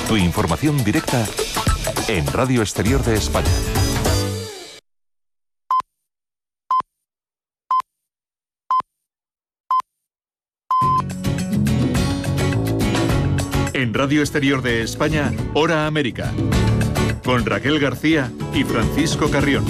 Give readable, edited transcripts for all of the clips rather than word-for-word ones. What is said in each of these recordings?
Tu información directa en Radio Exterior de España. En Radio Exterior de España, Hora América, con Raquel García y Francisco Carrión.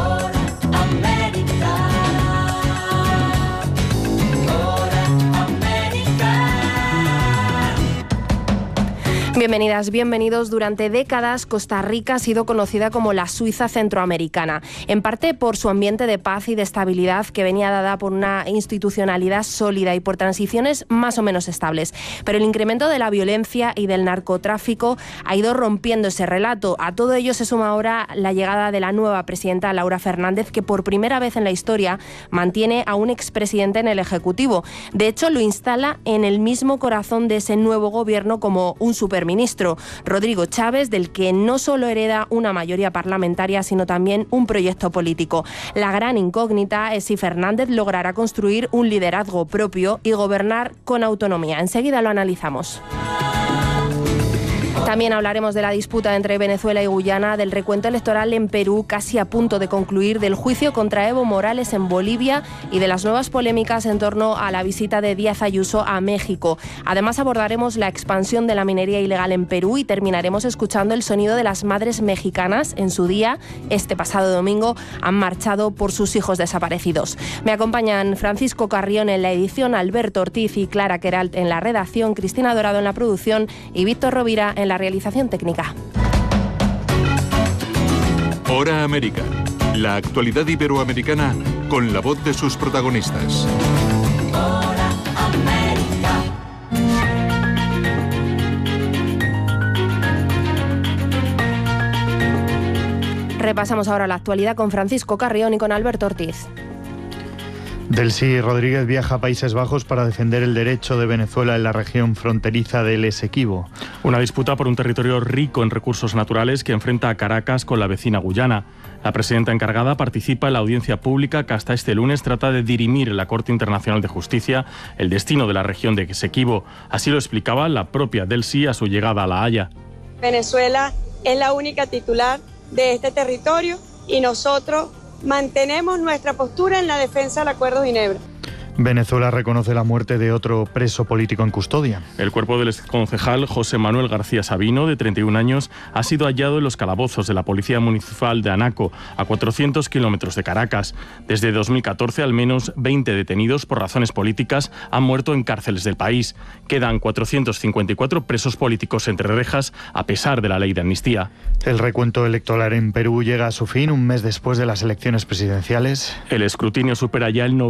Bienvenidas, bienvenidos. Durante décadas, Costa Rica ha sido conocida como la Suiza centroamericana, en parte por su ambiente de paz y de estabilidad que venía dada por una institucionalidad sólida y por transiciones más o menos estables. Pero el incremento de la violencia y del narcotráfico ha ido rompiendo ese relato. A todo ello se suma ahora la llegada de la nueva presidenta Laura Fernández, que por primera vez en la historia mantiene a un expresidente en el Ejecutivo. De hecho, lo instala en el mismo corazón de ese nuevo gobierno como un superministro, Rodrigo Chávez, del que no solo hereda una mayoría parlamentaria, sino también un proyecto político. La gran incógnita es si Fernández logrará construir un liderazgo propio y gobernar con autonomía. Enseguida lo analizamos. También hablaremos de la disputa entre Venezuela y Guyana, del recuento electoral en Perú casi a punto de concluir, del juicio contra Evo Morales en Bolivia y de las nuevas polémicas en torno a la visita de Díaz Ayuso a México. Además abordaremos la expansión de la minería ilegal en Perú y terminaremos escuchando el sonido de las madres mexicanas. En su día, este pasado domingo, han marchado por sus hijos desaparecidos. Me acompañan Francisco Carrión en la edición, Alberto Ortiz y Clara Queralt en la redacción, Cristina Dorado en la producción y Víctor Rovira en la realización técnica. Hora América, la actualidad iberoamericana con la voz de sus protagonistas. Hora América. Repasamos ahora la actualidad con Francisco Carrión y con Alberto Ortiz. Delcy Rodríguez viaja a Países Bajos para defender el derecho de Venezuela en la región fronteriza del Esequibo. Una disputa por un territorio rico en recursos naturales que enfrenta a Caracas con la vecina Guyana. La presidenta encargada participa en la audiencia pública que hasta este lunes trata de dirimir en la Corte Internacional de Justicia el destino de la región de Esequibo. Así lo explicaba la propia Delcy a su llegada a La Haya. Venezuela es la única titular de este territorio y nosotros mantenemos nuestra postura en la defensa del Acuerdo de Ginebra. Venezuela reconoce la muerte de otro preso político en custodia. El cuerpo del exconcejal José Manuel García Sabino, de 31 años, ha sido hallado en los calabozos de la Policía Municipal de Anaco, a 400 kilómetros de Caracas. Desde 2014, al menos 20 detenidos por razones políticas han muerto en cárceles del país. Quedan 454 presos políticos entre rejas, a pesar de la ley de amnistía. El recuento electoral en Perú llega a su fin un mes después de las elecciones presidenciales. El escrutinio supera ya el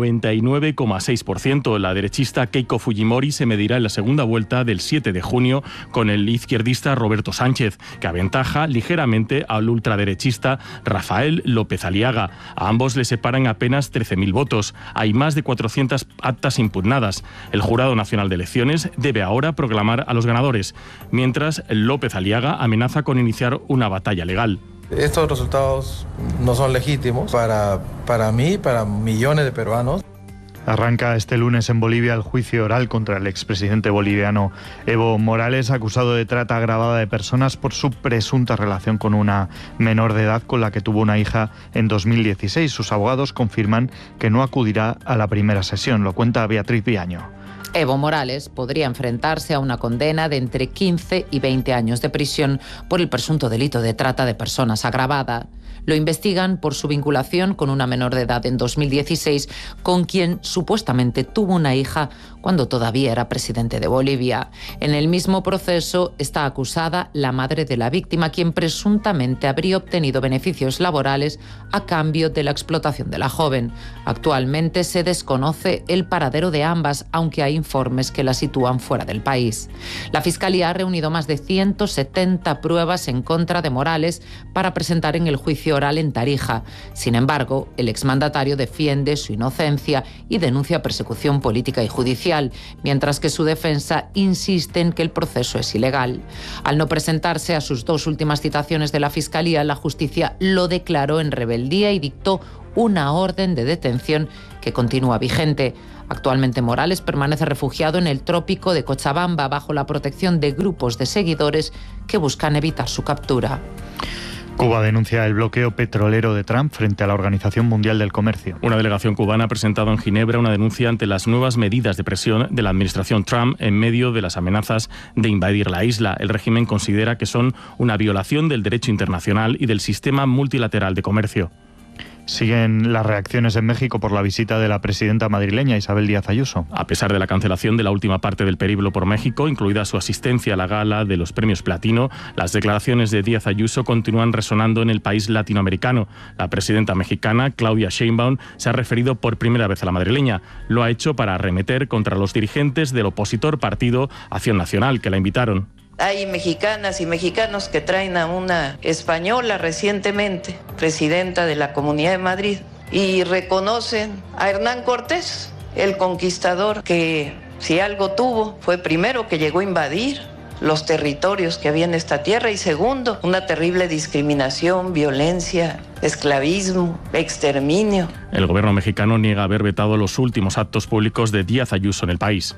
99,6%. La derechista Keiko Fujimori se medirá en la segunda vuelta del 7 de junio con el izquierdista Roberto Sánchez, que aventaja ligeramente al ultraderechista Rafael López Aliaga. A ambos le separan apenas 13.000 votos. Hay más de 400 actas impugnadas. El Jurado Nacional de Elecciones debe ahora proclamar a los ganadores, mientras López Aliaga amenaza con iniciar una batalla legal. Estos resultados no son legítimos para mí y para millones de peruanos. Arranca este lunes en Bolivia el juicio oral contra el expresidente boliviano Evo Morales, acusado de trata agravada de personas por su presunta relación con una menor de edad con la que tuvo una hija en 2016. Sus abogados confirman que no acudirá a la primera sesión. Lo cuenta Beatriz Viaño. Evo Morales podría enfrentarse a una condena de entre 15 y 20 años de prisión por el presunto delito de trata de personas agravada. Lo investigan por su vinculación con una menor de edad en 2016, con quien supuestamente tuvo una hija cuando todavía era presidente de Bolivia. En el mismo proceso está acusada la madre de la víctima, quien presuntamente habría obtenido beneficios laborales a cambio de la explotación de la joven. Actualmente se desconoce el paradero de ambas, aunque hay informes que la sitúan fuera del país. La Fiscalía ha reunido más de 170 pruebas en contra de Morales para presentar en el juicio oral en Tarija. Sin embargo, el exmandatario defiende su inocencia y denuncia persecución política y judicial, mientras que su defensa insiste en que el proceso es ilegal. Al no presentarse a sus dos últimas citaciones de la Fiscalía, la justicia lo declaró en rebeldía y dictó una orden de detención que continúa vigente. Actualmente Morales permanece refugiado en el trópico de Cochabamba bajo la protección de grupos de seguidores que buscan evitar su captura. Cuba denuncia el bloqueo petrolero de Trump frente a la Organización Mundial del Comercio. Una delegación cubana ha presentado en Ginebra una denuncia ante las nuevas medidas de presión de la administración Trump en medio de las amenazas de invadir la isla. El régimen considera que son una violación del derecho internacional y del sistema multilateral de comercio. Siguen las reacciones en México por la visita de la presidenta madrileña Isabel Díaz Ayuso. A pesar de la cancelación de la última parte del periplo por México, incluida su asistencia a la gala de los premios Platino, las declaraciones de Díaz Ayuso continúan resonando en el país latinoamericano. La presidenta mexicana, Claudia Sheinbaum, se ha referido por primera vez a la madrileña. Lo ha hecho para arremeter contra los dirigentes del opositor partido Acción Nacional, que la invitaron. Hay mexicanas y mexicanos que traen a una española recientemente, presidenta de la Comunidad de Madrid, y reconocen a Hernán Cortés, el conquistador que, si algo tuvo, fue primero que llegó a invadir los territorios que había en esta tierra y segundo, una terrible discriminación, violencia, esclavismo, exterminio. El gobierno mexicano niega haber vetado los últimos actos públicos de Díaz Ayuso en el país.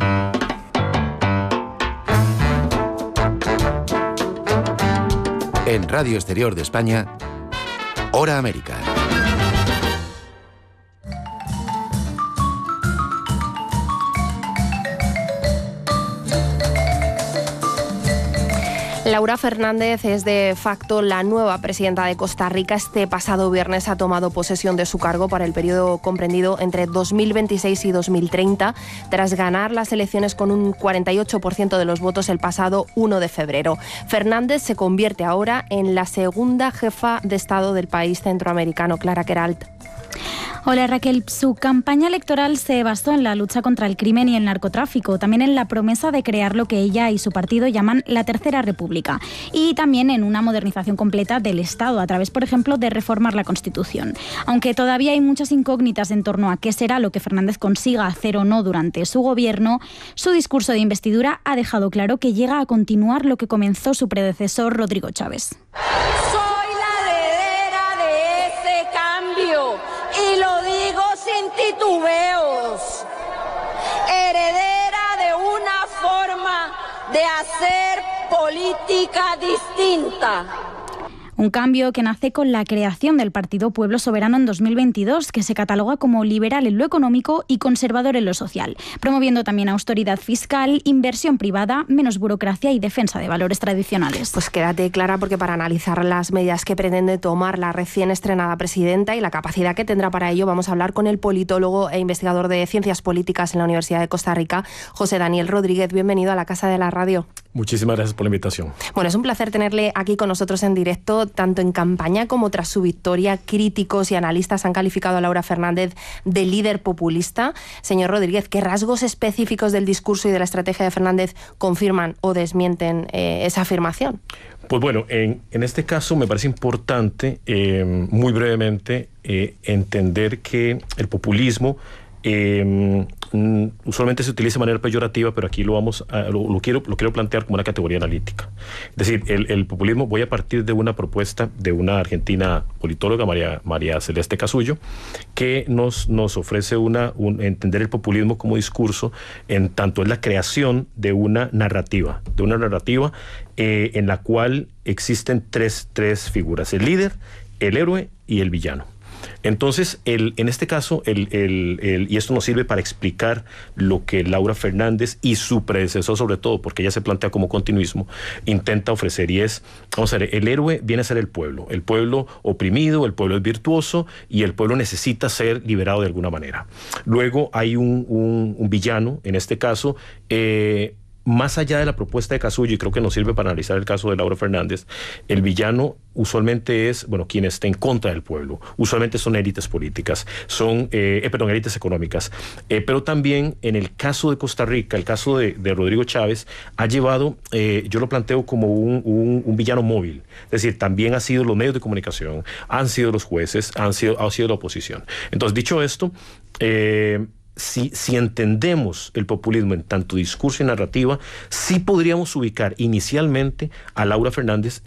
En Radio Exterior de España, Hora América. Laura Fernández es de facto la nueva presidenta de Costa Rica. Este pasado viernes ha tomado posesión de su cargo para el periodo comprendido entre 2026 y 2030, tras ganar las elecciones con un 48% de los votos el pasado 1 de febrero. Fernández se convierte ahora en la segunda jefa de Estado del país centroamericano. Clara Queralt. Hola Raquel, su campaña electoral se basó en la lucha contra el crimen y el narcotráfico, también en la promesa de crear lo que ella y su partido llaman la Tercera República y también en una modernización completa del Estado a través, por ejemplo, de reformar la Constitución. Aunque todavía hay muchas incógnitas en torno a qué será lo que Fernández consiga hacer o no durante su gobierno, su discurso de investidura ha dejado claro que llega a continuar lo que comenzó su predecesor Rodrigo Chávez. Soy la heredera de ese cambio. Y lo digo sin titubeos, heredera de una forma de hacer política distinta. Un cambio que nace con la creación del Partido Pueblo Soberano en 2022, que se cataloga como liberal en lo económico y conservador en lo social, promoviendo también austeridad fiscal, inversión privada, menos burocracia y defensa de valores tradicionales. Pues quédate, Clara, porque para analizar las medidas que pretende tomar la recién estrenada presidenta y la capacidad que tendrá para ello, vamos a hablar con el politólogo e investigador de Ciencias Políticas en la Universidad de Costa Rica, José Daniel Rodríguez. Bienvenido a la Casa de la Radio. Muchísimas gracias por la invitación. Bueno, es un placer tenerle aquí con nosotros en directo, tanto en campaña como tras su victoria. Críticos y analistas han calificado a Laura Fernández de líder populista. Señor Rodríguez, ¿qué rasgos específicos del discurso y de la estrategia de Fernández confirman o desmienten esa afirmación? Pues bueno, en este caso me parece importante, muy brevemente, entender que el populismo usualmente se utiliza de manera peyorativa, pero aquí lo quiero plantear como una categoría analítica. Es decir, el populismo, voy a partir de una propuesta de una argentina politóloga, María Celeste Casullo, que nos ofrece entender el populismo como discurso, en tanto es la creación de una narrativa en la cual existen tres figuras: el líder, el héroe y el villano. Entonces, en este caso, y esto nos sirve para explicar lo que Laura Fernández y su predecesor, sobre todo, porque ella se plantea como continuismo, intenta ofrecer, y es, vamos a ver, el héroe viene a ser el pueblo oprimido, el pueblo es virtuoso y el pueblo necesita ser liberado de alguna manera. Luego hay un villano, en este caso, más allá de la propuesta de Casullo, y creo que nos sirve para analizar el caso de Laura Fernández, el villano usualmente es, quien está en contra del pueblo. Usualmente son élites políticas, élites económicas. Pero también en el caso de Costa Rica, el caso de Rodrigo Chávez, ha llevado, yo lo planteo como un villano móvil. Es decir, también han sido los medios de comunicación, han sido los jueces, ha sido la oposición. Entonces, dicho esto, si entendemos el populismo en tanto discurso y narrativa, sí podríamos ubicar inicialmente a Laura Fernández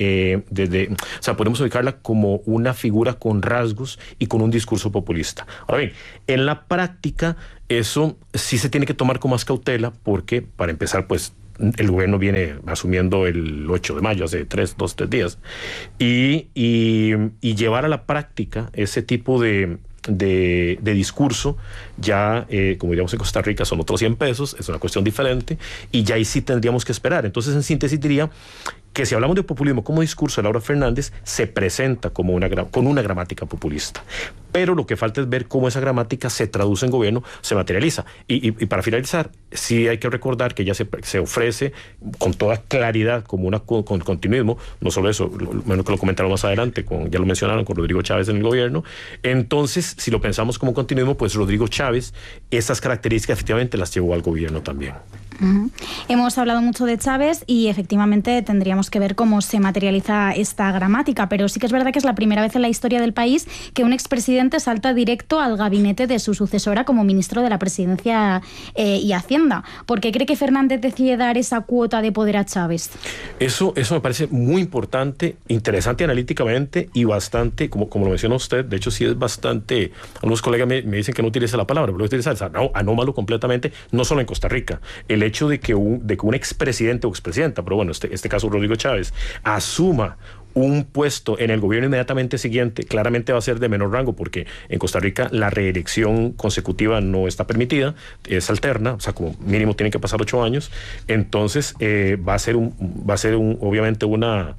podemos ubicarla como una figura con rasgos y con un discurso populista. Ahora bien, en la práctica eso sí se tiene que tomar con más cautela porque, para empezar, pues el gobierno viene asumiendo el 8 de mayo, hace 3 días, y llevar a la práctica ese tipo de discurso, ya como diríamos en Costa Rica, son otros 100 pesos, es una cuestión diferente, y ya ahí sí tendríamos que esperar. Entonces, en síntesis, diría que si hablamos de populismo como discurso, Laura Fernández se presenta como con una gramática populista. Pero lo que falta es ver cómo esa gramática se traduce en gobierno, se materializa. Y para finalizar, sí hay que recordar que ella se ofrece con toda claridad como con continuismo, no solo eso, menos que lo comentaron más adelante, ya lo mencionaron con Rodrigo Chávez en el gobierno. Entonces, si lo pensamos como continuismo, pues Rodrigo Chávez, estas características efectivamente las llevó al gobierno también. Hemos hablado mucho de Chávez y efectivamente tendríamos que ver cómo se materializa esta gramática, pero sí que es verdad que es la primera vez en la historia del país que un expresidente salta directo al gabinete de su sucesora como ministro de la Presidencia y Hacienda. ¿Por qué cree que Fernández decide dar esa cuota de poder a Chávez? Eso me parece muy importante, interesante analíticamente y bastante, como lo menciona usted, de hecho sí es bastante, algunos colegas me dicen que no utilice la palabra, pero lo utiliza, anómalo completamente, no solo en Costa Rica. El hecho de que un expresidente o expresidenta, pero bueno, este caso Rodrigo Chávez, asuma un puesto en el gobierno inmediatamente siguiente, claramente va a ser de menor rango, porque en Costa Rica la reelección consecutiva no está permitida, es alterna, o sea, como mínimo tienen que pasar 8 años, entonces va a ser obviamente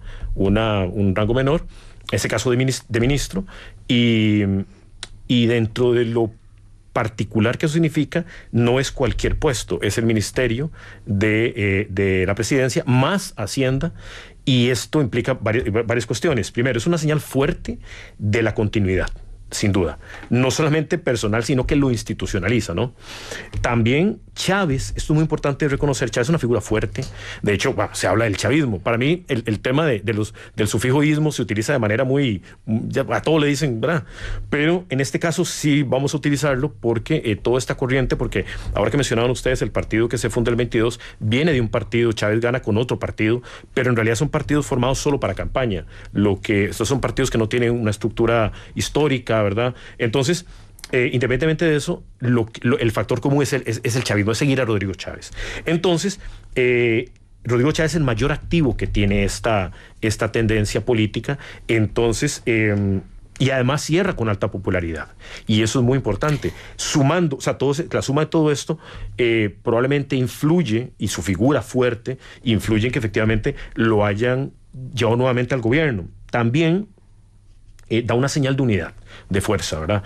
un rango menor, ese caso de ministro, y dentro de lo particular que eso significa, no es cualquier puesto, es el ministerio de la presidencia más Hacienda, y esto implica varias cuestiones. Primero, es una señal fuerte de la continuidad, sin duda, no solamente personal, sino que lo institucionaliza, ¿no? También Chávez, esto es muy importante reconocer, Chávez es una figura fuerte, de hecho, se habla del chavismo, para mí el tema del sufijo ismo se utiliza de manera muy, a todo le dicen, ¿verdad? Pero en este caso sí vamos a utilizarlo porque toda esta corriente, porque ahora que mencionaban ustedes, el partido que se funda el 22 viene de un partido, Chávez gana con otro partido, pero en realidad son partidos formados solo para campaña, estos son partidos que no tienen una estructura histórica, ¿verdad? Entonces, independientemente de eso, el factor común es el chavismo, es seguir a Rodrigo Chávez. Entonces, Rodrigo Chávez es el mayor activo que tiene esta tendencia política, entonces, y además cierra con alta popularidad, y eso es muy importante. Sumando, o sea, la suma de todo esto probablemente influye, y su figura fuerte influye en que efectivamente lo hayan llevado nuevamente al gobierno. También da una señal de unidad, de fuerza, ¿verdad?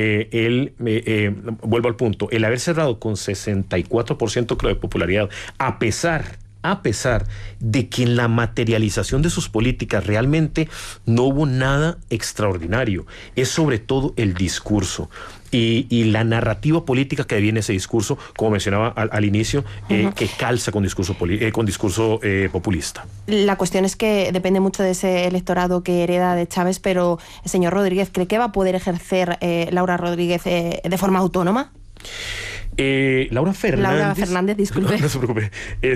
Vuelvo al punto, el haber cerrado con 64% creo de popularidad, a pesar de que en la materialización de sus políticas realmente no hubo nada extraordinario, es sobre todo el discurso y la narrativa política que viene ese discurso, como mencionaba al inicio, que calza con discurso populista. La cuestión es que depende mucho de ese electorado que hereda de Chávez, pero el señor Rodríguez, ¿cree que va a poder ejercer Laura Rodríguez de forma autónoma? Laura Fernández, disculpe. No se preocupe.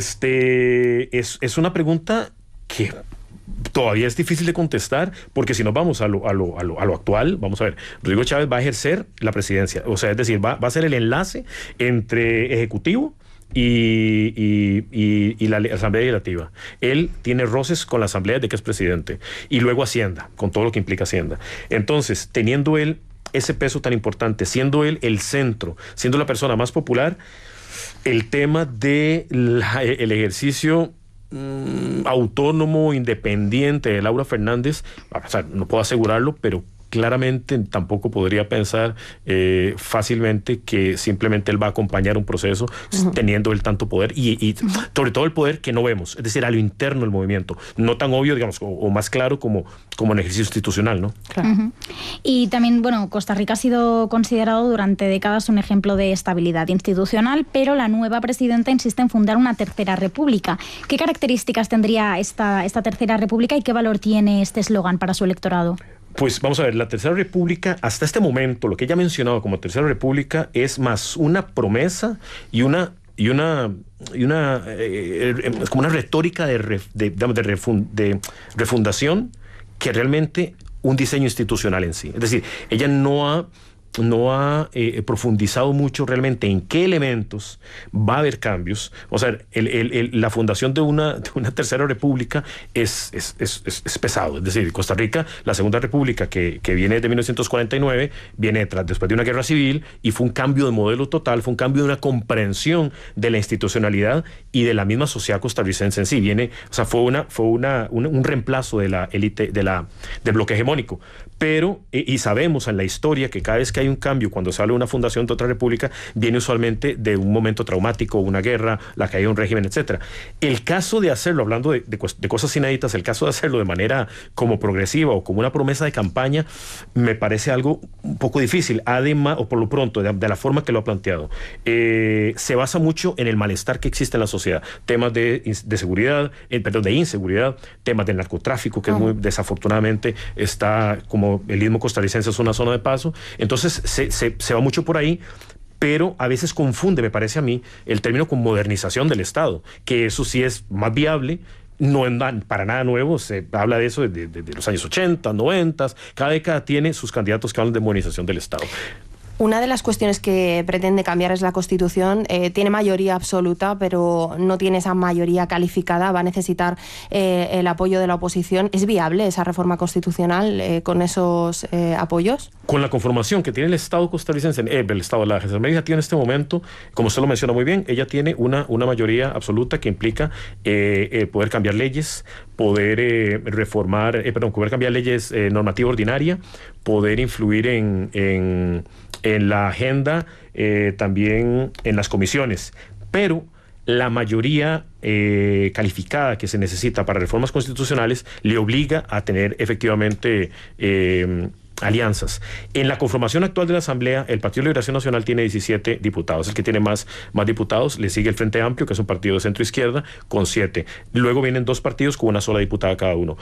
Es una pregunta que todavía es difícil de contestar, porque si nos vamos a lo actual, vamos a ver, Rodrigo Chávez va a ejercer la presidencia, o sea, es decir, va a ser el enlace entre Ejecutivo y la Asamblea Legislativa. Él tiene roces con la Asamblea de que es presidente, y luego Hacienda, con todo lo que implica Hacienda. Entonces, teniendo él ese peso tan importante, siendo él el centro, siendo la persona más popular, el tema de el ejercicio autónomo, independiente de Laura Fernández, o sea, no puedo asegurarlo, pero claramente tampoco podría pensar fácilmente que simplemente él va a acompañar un proceso teniendo él tanto poder y sobre todo el poder que no vemos, es decir, a lo interno del movimiento, no tan obvio, digamos, o más claro como en ejercicio institucional, ¿no? Claro. Y también, bueno, Costa Rica ha sido considerado durante décadas un ejemplo de estabilidad institucional, pero la nueva presidenta insiste en fundar una tercera república. ¿Qué características tendría esta tercera república y qué valor tiene este eslogan para su electorado? Pues vamos a ver, la Tercera República, hasta este momento, lo que ella ha mencionado como Tercera República es más una promesa y como una retórica de refundación que realmente un diseño institucional en sí. Es decir, ella no ha profundizado mucho realmente en qué elementos va a haber cambios. O sea, la fundación de una Tercera República es pesado. Es decir, Costa Rica, la Segunda República que viene de 1949, viene después de una guerra civil y fue un cambio de modelo total, fue un cambio de una comprensión de la institucionalidad y de la misma sociedad costarricense en sí. Fue un reemplazo de la élite, del bloque hegemónico. Pero, y sabemos en la historia que cada vez que hay un cambio, cuando se habla de una fundación de otra república, viene usualmente de un momento traumático, una guerra, la caída de un régimen, etc. El caso de hacerlo, hablando de cosas inéditas, el caso de hacerlo de manera como progresiva o como una promesa de campaña, me parece algo un poco difícil. Además, o por lo pronto, de la forma que lo ha planteado, se basa mucho en el malestar que existe en la sociedad. Temas de inseguridad, temas del narcotráfico, que es muy desafortunadamente está como el Istmo costarricense es una zona de paso. Entonces se va mucho por ahí, pero a veces confunde, me parece a mí, el término con modernización del Estado, que eso sí es más viable. No es para nada nuevo, se habla de eso de los años 80, 90, cada década tiene sus candidatos que hablan de modernización del Estado. Una de las cuestiones que pretende cambiar es la Constitución. Tiene mayoría absoluta, pero no tiene esa mayoría calificada. Va a necesitar el apoyo de la oposición. ¿Es viable esa reforma constitucional con esos apoyos? Con la conformación que tiene el Estado costarricense, el Estado de la Gendarmería tiene en este momento, como usted lo menciona muy bien, ella tiene una mayoría absoluta que implica poder cambiar leyes, poder poder cambiar leyes normativa ordinaria, poder influir en la agenda, también en las comisiones. Pero la mayoría calificada que se necesita para reformas constitucionales le obliga a tener efectivamente alianzas. En la conformación actual de la Asamblea, el Partido de Liberación Nacional tiene 17 diputados, el que tiene más diputados. Le sigue el Frente Amplio, que es un partido de centro-izquierda, con 7. Luego vienen 2 partidos con una sola diputada cada uno.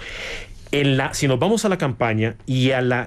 Si nos vamos a la campaña y a la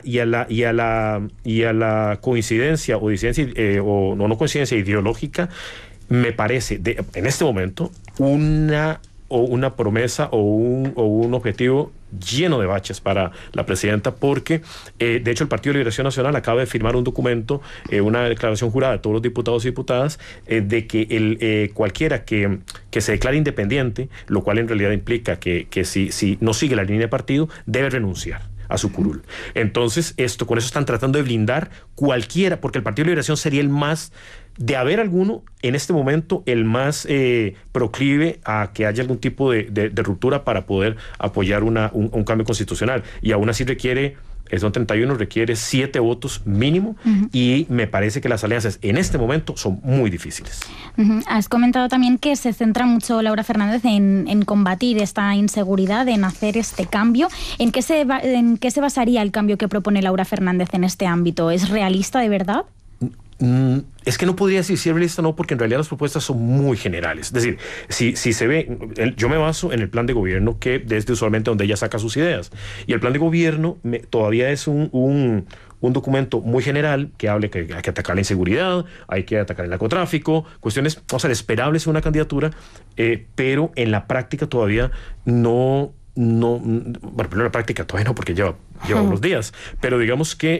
coincidencia o disidencia no coincidencia ideológica, me parece en este momento una promesa o un objetivo lleno de baches para la presidenta, porque de hecho el Partido de Liberación Nacional acaba de firmar un documento, una declaración jurada de todos los diputados y diputadas, de que cualquiera que se declare independiente, lo cual en realidad implica que si no sigue la línea de partido, debe renunciar a su curul. Entonces, con eso están tratando de blindar cualquiera, porque el Partido de Liberación sería el más, de haber alguno, en este momento, el más proclive a que haya algún tipo de ruptura para poder apoyar un cambio constitucional. Y aún así son 31, requiere 7 votos mínimo, y me parece que las alianzas en este momento son muy difíciles. Has comentado también que se centra mucho Laura Fernández en combatir esta inseguridad, en hacer este cambio. ¿En qué se basaría el cambio que propone Laura Fernández en este ámbito? ¿Es realista de verdad? Es que no podría decir si es realista o no, porque en realidad las propuestas son muy generales. Es decir, si se ve, yo me baso en el plan de gobierno, que desde usualmente donde ella saca sus ideas, y el plan de gobierno todavía es un documento muy general que hable que hay que atacar la inseguridad, hay que atacar el narcotráfico, cuestiones, esperables en una candidatura, pero en la práctica todavía no, bueno, pero en la práctica todavía no, porque lleva unos días, pero digamos que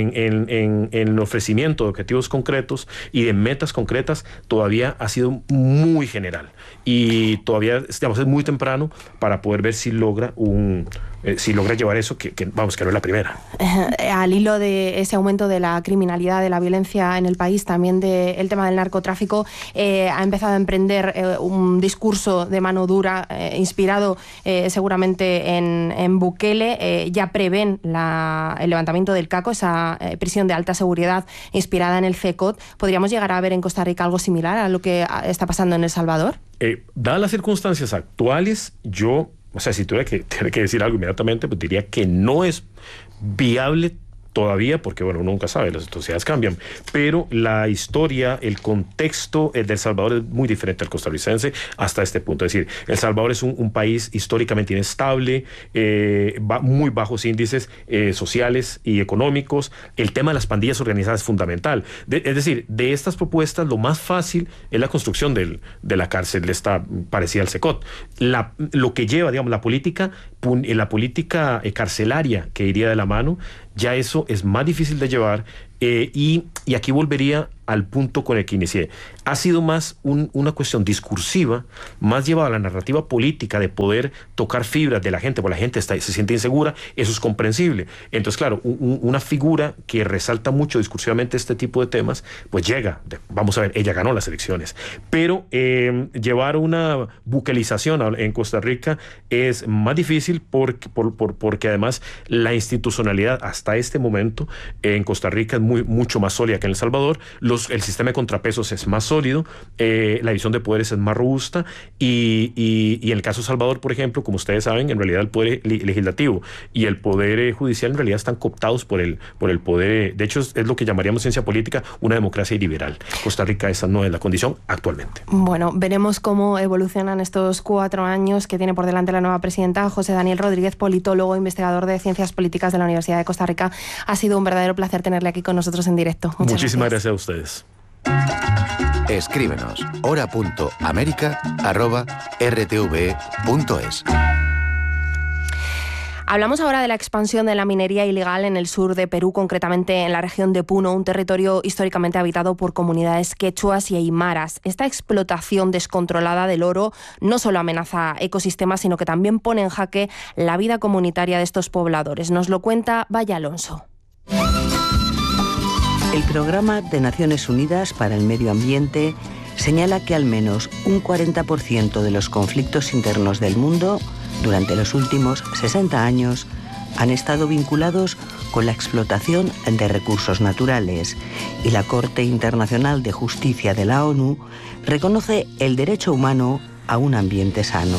en el ofrecimiento de objetivos concretos y de metas concretas todavía ha sido muy general, y todavía es muy temprano para poder ver si logra llevar eso, que no es la primera. Al hilo de ese aumento de la criminalidad, de la violencia en el país, también del tema del narcotráfico, ha empezado a emprender un discurso de mano dura, inspirado seguramente en Bukele. Ya prevén el levantamiento del CACO, esa prisión de alta seguridad inspirada en el CECOT. ¿Podríamos llegar a ver en Costa Rica algo similar a lo que está pasando en El Salvador? Dadas las circunstancias actuales, si tuviera que decir algo inmediatamente, pues diría que no es viable todavía, porque bueno, uno nunca sabe, las sociedades cambian, pero la historia, el contexto de El Salvador es muy diferente al costarricense hasta este punto. Es decir, El Salvador es un país históricamente inestable, muy bajos índices sociales y económicos. El tema de las pandillas organizadas es fundamental. Es decir, de estas propuestas, lo más fácil es la construcción de la cárcel, esta parecida al Secot. Lo que lleva, digamos, la política carcelaria que iría de la mano, ya eso es más difícil de llevar, y aquí volvería al punto con el que inicié. Ha sido más una cuestión discursiva, más llevada a la narrativa política de poder tocar fibras de la gente, porque la gente se siente insegura, eso es comprensible. Entonces, claro, una figura que resalta mucho discursivamente este tipo de temas, pues llega, vamos a ver, ella ganó las elecciones, pero llevar una buquelización en Costa Rica es más difícil porque además la institucionalidad hasta este momento en Costa Rica es mucho más sólida que en El Salvador. El sistema de contrapesos es más sólido, la división de poderes es más robusta, y en el caso de Salvador, por ejemplo, como ustedes saben, en realidad el poder legislativo y el poder judicial en realidad están cooptados por el poder, de hecho es lo que llamaríamos ciencia política una democracia iliberal. Costa Rica esa no es la condición actualmente. Bueno, veremos cómo evolucionan estos 4 años que tiene por delante la nueva presidenta. José Daniel Rodríguez, politólogo, investigador de Ciencias Políticas de la Universidad de Costa Rica. Ha sido un verdadero placer tenerle aquí con nosotros en directo. Muchísimas gracias a ustedes. Escríbenos hora.america@rtve.es. Hablamos ahora de la expansión de la minería ilegal en el sur de Perú, concretamente en la región de Puno, un territorio históricamente habitado por comunidades quechuas y aymaras. Esta explotación descontrolada del oro no solo amenaza ecosistemas, sino que también pone en jaque la vida comunitaria de estos pobladores. Nos lo cuenta Valle Alonso. El Programa de Naciones Unidas para el Medio Ambiente señala que al menos un 40% de los conflictos internos del mundo durante los últimos 60 años han estado vinculados con la explotación de recursos naturales, y la Corte Internacional de Justicia de la ONU reconoce el derecho humano a un ambiente sano.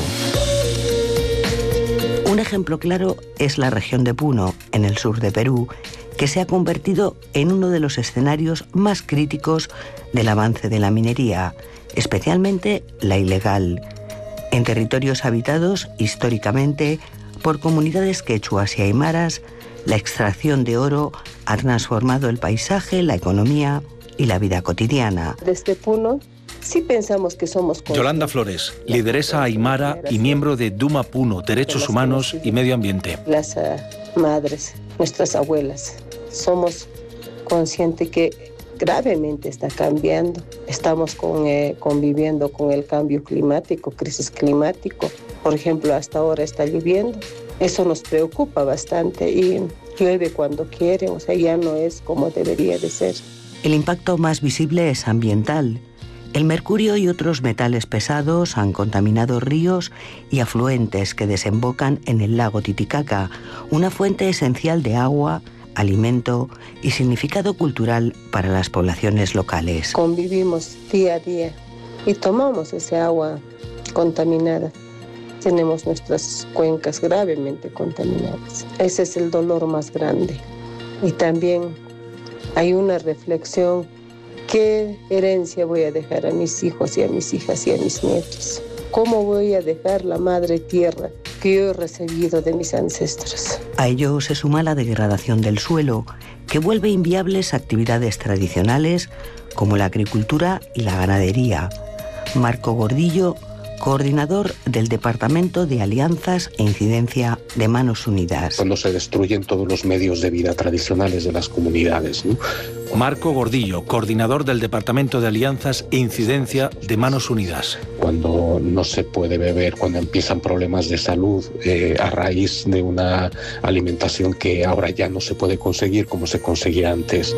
Un ejemplo claro es la región de Puno, en el sur de Perú, que se ha convertido en uno de los escenarios más críticos del avance de la minería, especialmente la ilegal. En territorios habitados históricamente por comunidades quechuas y aymaras, la extracción de oro ha transformado el paisaje, la economía y la vida cotidiana. Desde Puno sí pensamos que somos... Yolanda Flores, lideresa aymara y miembro de Duma Puno, Derechos Humanos y Medio Ambiente. Las madres, nuestras abuelas, somos conscientes que gravemente está cambiando. Estamos conviviendo con el cambio climático, crisis climático. Por ejemplo, hasta ahora está lloviendo. Eso nos preocupa bastante y llueve cuando quiere, o sea, ya no es como debería de ser. El impacto más visible es ambiental. El mercurio y otros metales pesados han contaminado ríos y afluentes que desembocan en el lago Titicaca, una fuente esencial de agua, alimento y significado cultural para las poblaciones locales. Convivimos día a día y tomamos esa agua contaminada. Tenemos nuestras cuencas gravemente contaminadas. Ese es el dolor más grande. Y también hay una reflexión: ¿qué herencia voy a dejar a mis hijos y a mis hijas y a mis nietos? ¿Cómo voy a dejar la madre tierra que yo he recibido de mis ancestros? A ello se suma la degradación del suelo, que vuelve inviables actividades tradicionales como la agricultura y la ganadería. Marco Gordillo, coordinador del Departamento de Alianzas e Incidencia de Manos Unidas. Cuando se destruyen todos los medios de vida tradicionales de las comunidades, ¿no? Marco Gordillo, coordinador del Departamento de Alianzas e Incidencia de Manos Unidas. Cuando no se puede beber, cuando empiezan problemas de salud a raíz de una alimentación que ahora ya no se puede conseguir como se conseguía antes.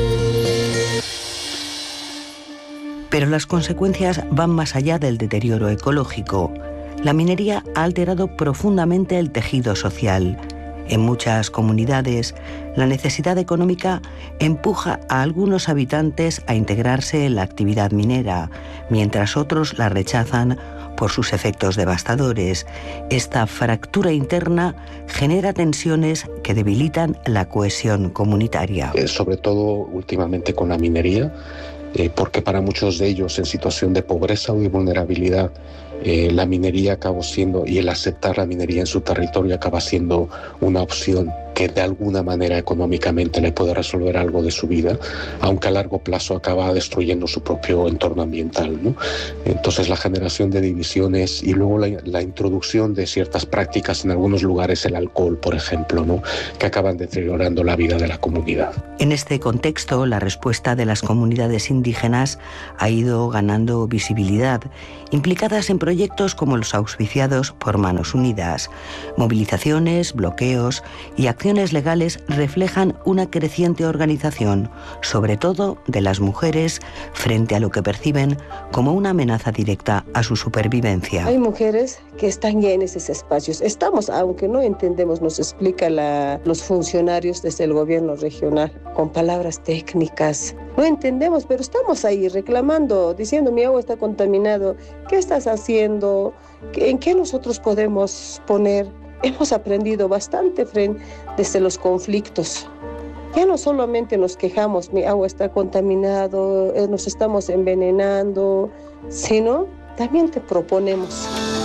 Pero las consecuencias van más allá del deterioro ecológico. La minería ha alterado profundamente el tejido social. En muchas comunidades, la necesidad económica empuja a algunos habitantes a integrarse en la actividad minera, mientras otros la rechazan por sus efectos devastadores. Esta fractura interna genera tensiones que debilitan la cohesión comunitaria. Sobre todo últimamente con la minería, porque para muchos de ellos en situación de pobreza o de vulnerabilidad, la minería acabó siendo, y el aceptar la minería en su territorio acaba siendo una opción que de alguna manera económicamente le puede resolver algo de su vida, aunque a largo plazo acaba destruyendo su propio entorno ambiental, ¿no? Entonces la generación de divisiones y luego la introducción de ciertas prácticas, en algunos lugares el alcohol, por ejemplo, ¿no?, que acaban deteriorando la vida de la comunidad. En este contexto, la respuesta de las comunidades indígenas ha ido ganando visibilidad, implicadas en proyectos como los auspiciados por Manos Unidas. Movilizaciones, bloqueos y acciones legales reflejan una creciente organización, sobre todo de las mujeres, frente a lo que perciben como una amenaza directa a su supervivencia. Hay mujeres que están ya en esos espacios. Estamos, aunque no entendemos, nos explica los funcionarios desde el gobierno regional, con palabras técnicas. No entendemos, pero estamos ahí reclamando, diciendo: mi agua está contaminado, ¿qué estás haciendo? ¿En qué nosotros podemos poner? Hemos aprendido bastante desde los conflictos. Ya no solamente nos quejamos, mi agua está contaminado, nos estamos envenenando, sino también te proponemos.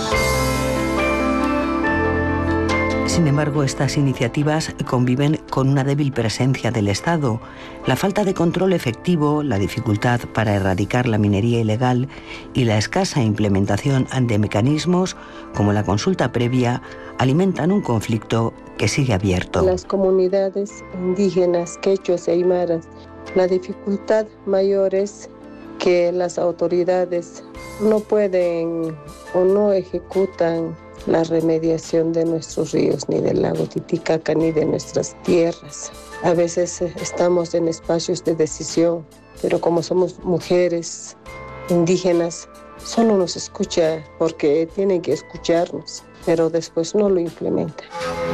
Sin embargo, estas iniciativas conviven con una débil presencia del Estado. La falta de control efectivo, la dificultad para erradicar la minería ilegal y la escasa implementación de mecanismos como la consulta previa alimentan un conflicto que sigue abierto. Las comunidades indígenas, quechuas e aymaras, la dificultad mayor es que las autoridades no pueden o no ejecutan la remediación de nuestros ríos, ni del lago Titicaca, ni de nuestras tierras. A veces estamos en espacios de decisión, pero como somos mujeres indígenas, solo nos escucha porque tienen que escucharnos, pero después no lo implementan.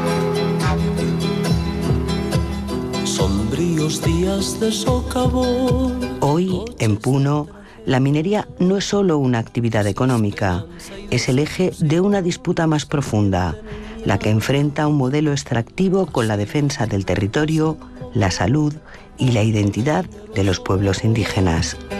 Sombríos días de socavón. Hoy, en Puno, la minería no es solo una actividad económica, es el eje de una disputa más profunda, la que enfrenta un modelo extractivo con la defensa del territorio, la salud y la identidad de los pueblos indígenas.